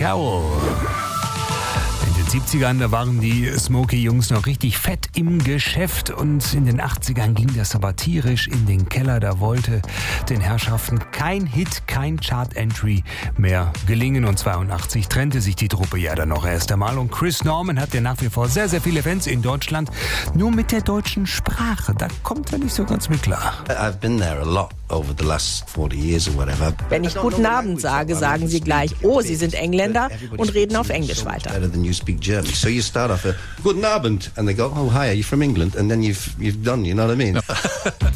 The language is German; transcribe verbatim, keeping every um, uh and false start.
Carol. In den siebzigern, da waren die Smokey-Jungs noch richtig fett im Geschäft und in den achtzigern ging das aber tierisch in den Keller. Da wollte den Herrschaften kein Hit, kein Chart-Entry mehr gelingen und zweiundachtzig trennte sich die Truppe ja dann noch erst einmal und Chris Norman hat ja nach wie vor sehr, sehr viele Fans in Deutschland. Nur mit der deutschen Sprache, da kommt er nicht so ganz mit klar. I've been there a lot over the last forty years or whatever. Wenn ich Guten Abend sage, sagen sie gleich, oh, Sie sind Engländer und reden auf Englisch weiter. So you start off a Guten Abend and they go, oh hi, are you from England? And then you've you've done, you know what I mean?